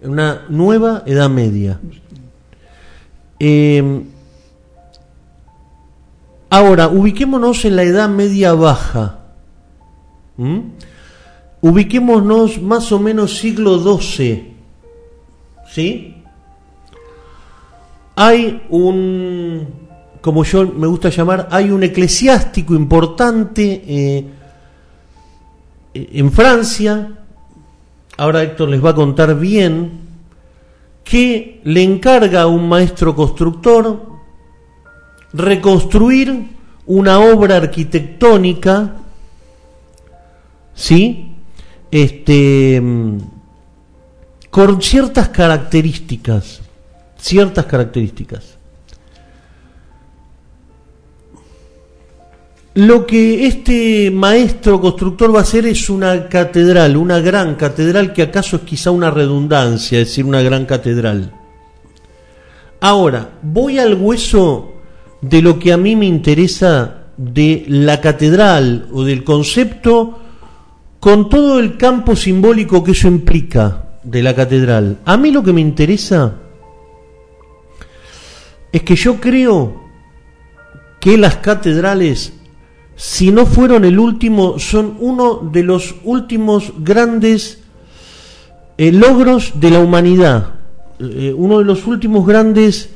una nueva Edad Media. Ahora, ubiquémonos en la Edad Media Baja. Ubiquémonos más o menos siglo XII. ¿Sí? Hay un, como yo me gusta llamar, hay un eclesiástico importante en Francia, ahora Héctor les va a contar bien, que le encarga a un maestro constructor reconstruir una obra arquitectónica, ¿sí? Con ciertas características. Lo que este maestro constructor va a hacer es una catedral, una gran catedral, que acaso es quizá una redundancia decir una gran catedral. Ahora, voy al hueso de lo que a mí me interesa de la catedral o del concepto, con todo el campo simbólico que eso implica de la catedral. A mí lo que me interesa es que yo creo que las catedrales, si no fueron el último, son uno de los últimos grandes logros de la humanidad, uno de los últimos grandes.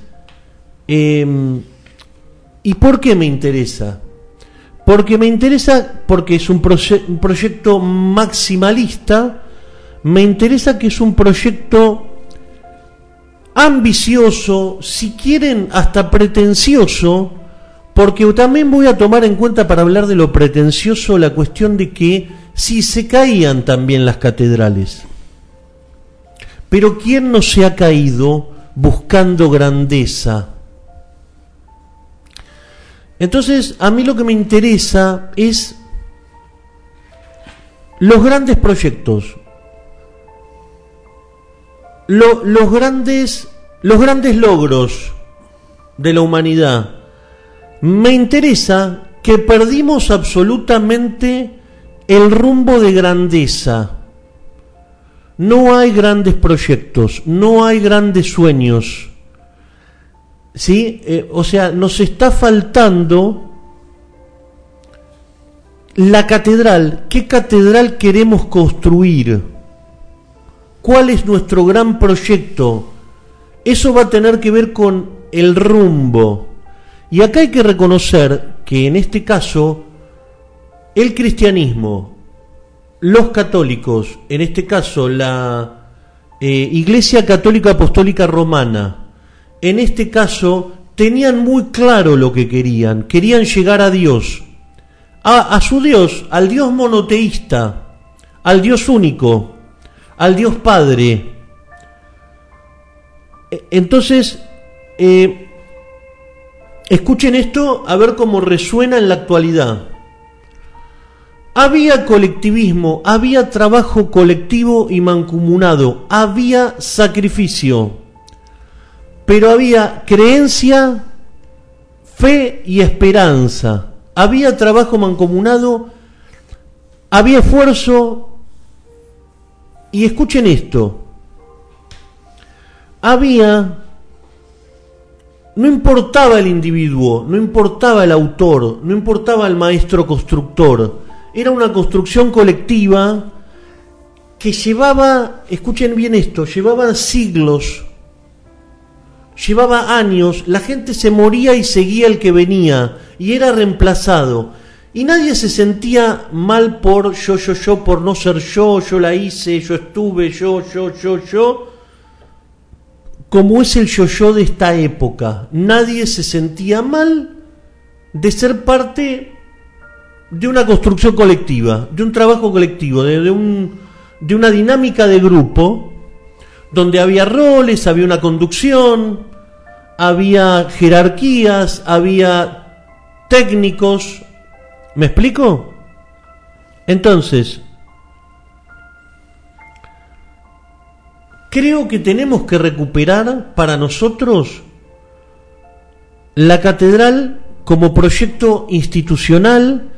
¿Y por qué me interesa? Porque es un proyecto maximalista. Me interesa que es un proyecto ambicioso, si quieren hasta pretencioso, porque también voy a tomar en cuenta, para hablar de lo pretencioso, la cuestión de que si se caían también las catedrales. Pero ¿quién no se ha caído buscando grandeza? Entonces, a mí lo que me interesa es los grandes proyectos, los grandes logros de la humanidad. Me interesa que perdimos absolutamente el rumbo de grandeza. No hay grandes proyectos, no hay grandes sueños. ¿Sí? O sea, nos está faltando la catedral. ¿Qué catedral queremos construir? ¿Cuál es nuestro gran proyecto? Eso va a tener que ver con el rumbo. Y acá hay que reconocer que en este caso el cristianismo, los católicos, en este caso la Iglesia Católica Apostólica Romana, en este caso tenían muy claro lo que querían llegar a Dios, a su Dios, al Dios monoteísta, al Dios único, al Dios Padre. Entonces, escuchen esto a ver cómo resuena en la actualidad. Había colectivismo, había trabajo colectivo y mancomunado, había sacrificio, pero había creencia, fe y esperanza. Había trabajo mancomunado, había esfuerzo, y escuchen esto, no importaba el individuo, no importaba el autor, no importaba el maestro constructor, era una construcción colectiva que llevaba, escuchen bien esto, llevaba siglos, llevaba años, la gente se moría y seguía el que venía, y era reemplazado, y nadie se sentía mal por yo, por no ser yo la hice, yo estuve, yo, como es el yo de esta época. Nadie se sentía mal de ser parte de una construcción colectiva, de un trabajo colectivo, de una dinámica de grupo, donde había roles, había una conducción, había jerarquías, había técnicos. ¿Me explico? Entonces, creo que tenemos que recuperar para nosotros la catedral como proyecto institucional,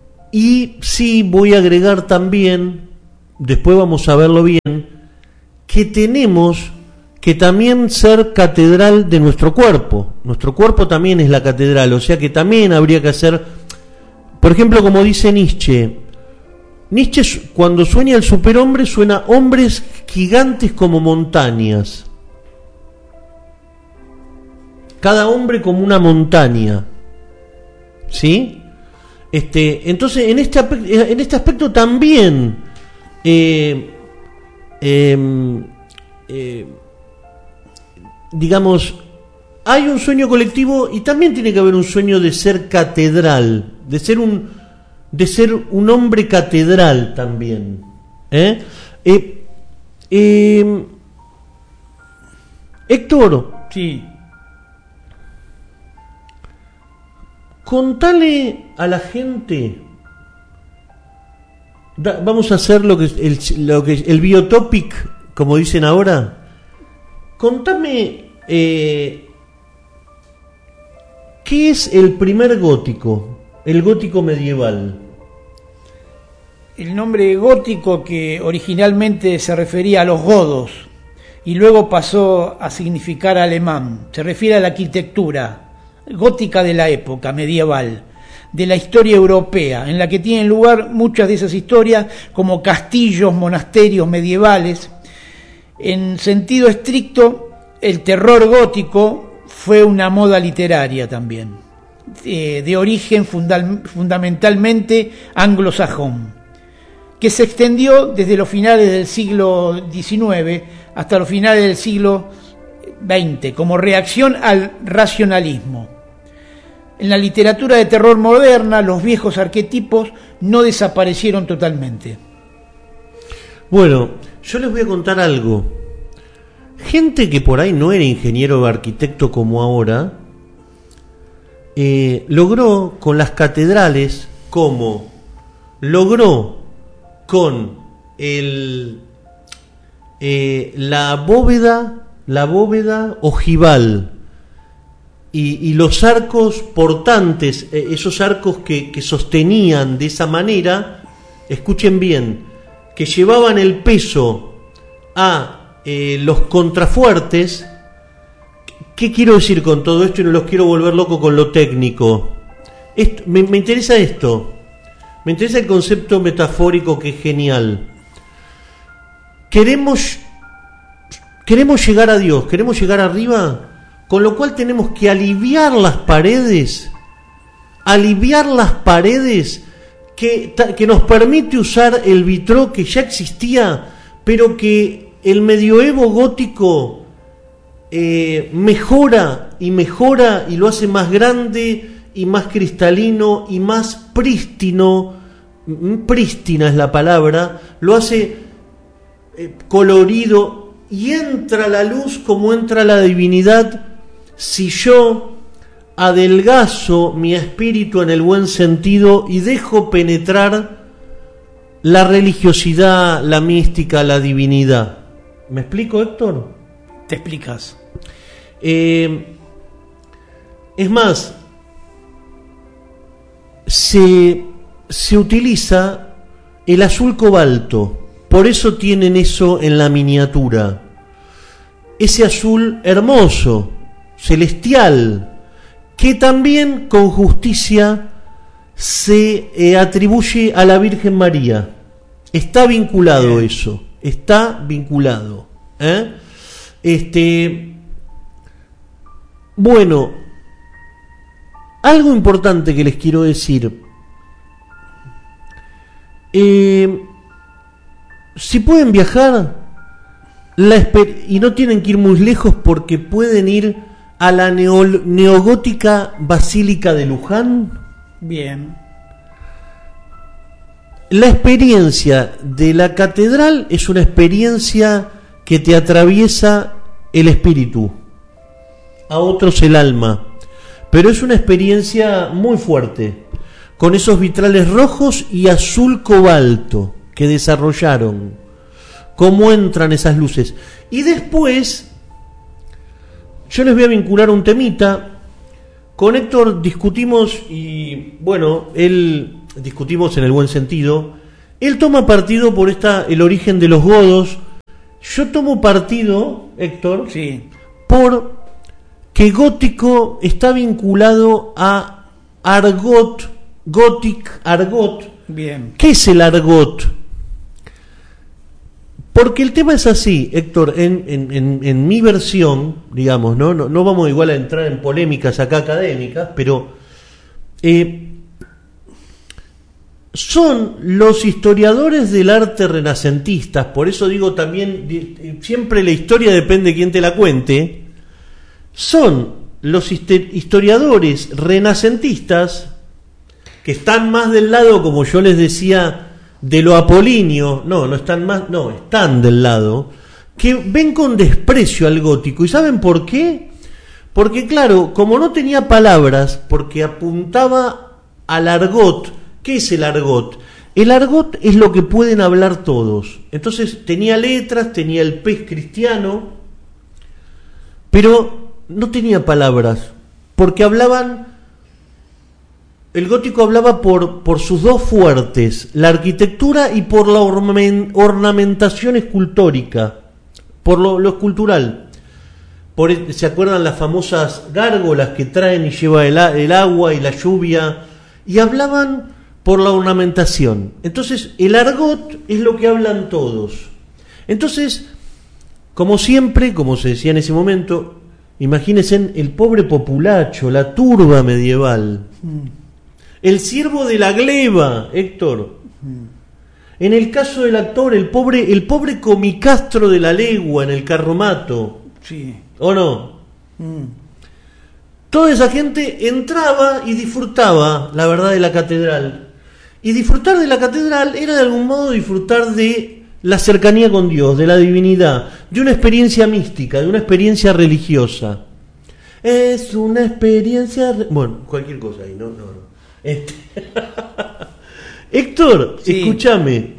y sí voy a agregar también, después vamos a verlo bien, que tenemos que también ser catedral de nuestro cuerpo. Nuestro cuerpo también es la catedral, o sea que también habría que hacer, por ejemplo, como dice Nietzsche, cuando sueña el superhombre suena hombres gigantes como montañas. Cada hombre como una montaña. ¿Sí? Entonces, en este aspecto también digamos, hay un sueño colectivo y también tiene que haber un sueño de ser catedral, de ser un hombre catedral también. Héctor, sí. Contale a la gente. Vamos a hacer lo que el biotopic, como dicen ahora. Contame, ¿qué es el primer gótico? El gótico medieval. El nombre gótico, que originalmente se refería a los godos y luego pasó a significar alemán, se refiere a la arquitectura gótica de la época medieval, de la historia europea, en la que tienen lugar muchas de esas historias, como castillos, monasterios medievales. En sentido estricto, el terror gótico fue una moda literaria también, de origen fundamentalmente anglosajón, que se extendió desde los finales del siglo XIX hasta los finales del siglo XX, como reacción al racionalismo. En la literatura de terror moderna, los viejos arquetipos no desaparecieron totalmente. Bueno, yo les voy a contar algo. Gente que por ahí no era ingeniero o arquitecto como ahora, logró con las catedrales, como logró con la bóveda ojival y los arcos portantes, esos arcos que sostenían de esa manera, escuchen bien, que llevaban el peso a los contrafuertes. ¿Qué quiero decir con todo esto? Y no los quiero volver loco con lo técnico. Me interesa esto. Me interesa el concepto metafórico, que es genial. Queremos llegar a Dios, queremos llegar arriba, con lo cual tenemos que aliviar las paredes que nos permite usar el vitró que ya existía, pero que el medioevo gótico mejora y lo hace más grande y más cristalino y más prístino. Prístina es la palabra. Lo hace colorido, y entra la luz como entra la divinidad si yo adelgazo mi espíritu en el buen sentido y dejo penetrar la religiosidad, la mística, la divinidad. ¿Me explico, Héctor? Te explicas. Es más, se utiliza el azul cobalto. Por eso tienen eso en la miniatura. Ese azul hermoso, celestial, que también con justicia se atribuye a la Virgen María. Está vinculado eso. Está vinculado. Bueno, algo importante que les quiero decir. Si pueden viajar y no tienen que ir muy lejos, porque pueden ir a la neogótica Basílica de Luján. Bien. La experiencia de la catedral es una experiencia que te atraviesa el espíritu, a otros el alma, pero es una experiencia muy fuerte, con esos vitrales rojos y azul cobalto que desarrollaron, cómo entran esas luces. Y después yo les voy a vincular un temita. Con Héctor discutimos, y bueno, discutimos en el buen sentido. Él toma partido por el origen de los godos, Yo tomo partido, Héctor, Sí. por que gótico está vinculado a argot, argot. Bien. ¿Qué es el argot? Porque el tema es así, Héctor, en mi versión, digamos, no vamos igual a entrar en polémicas acá académicas, pero son los historiadores del arte renacentistas, por eso digo también, siempre la historia depende de quién te la cuente, son los historiadores renacentistas que están más del lado, como yo les decía, de lo apolíneo, están del lado, que ven con desprecio al gótico. ¿Y saben por qué? Porque claro, como no tenía palabras, porque apuntaba al argot. ¿Qué es el argot? El argot es lo que pueden hablar todos. Entonces tenía letras, tenía el pez cristiano, pero no tenía palabras, porque el gótico hablaba por sus dos fuertes, la arquitectura y por la ornamentación escultórica, por lo escultural. ¿Se acuerdan las famosas gárgolas que traen y lleva el agua y la lluvia? Y hablaban por la ornamentación. Entonces, el argot es lo que hablan todos. Entonces, como siempre, como se decía en ese momento, imagínense el pobre populacho, la turba medieval. El siervo de la gleba, Héctor. En el caso del actor, el pobre comicastro de la legua en el carromato. Sí. ¿O no? Toda esa gente entraba y disfrutaba, la verdad, de la catedral. Y disfrutar de la catedral era de algún modo disfrutar de la cercanía con Dios, de la divinidad, de una experiencia mística, de una experiencia religiosa. Es una experiencia... Bueno, cualquier cosa ahí, no. Héctor, sí. Escúchame.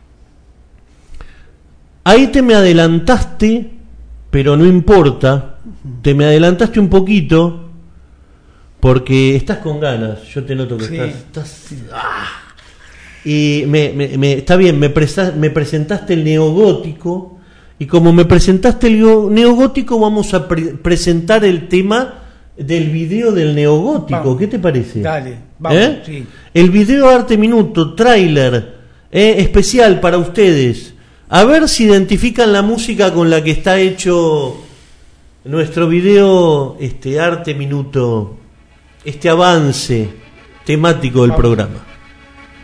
Ahí te me adelantaste, pero no importa. Te me adelantaste un poquito, porque estás con ganas. Yo te noto que sí. estás y está bien, me presentaste el neogótico, y como me presentaste el neogótico, vamos a presentar el tema del video del neogótico. Vamos. ¿Qué te parece? Dale, vamos. Sí. El video Arte Minuto, tráiler especial para ustedes. A ver si identifican la música con la que está hecho nuestro video Arte Minuto, este avance temático del programa.